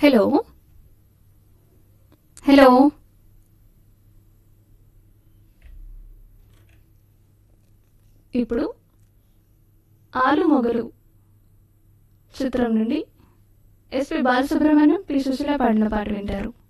Hello hello ఇప్పుడు ఆలు మొగలు చిత్రం నుండి ఎస్పి బాలసుబ్రహ్మణ్యం పి సుశీల పాడిన పాట వింటారు.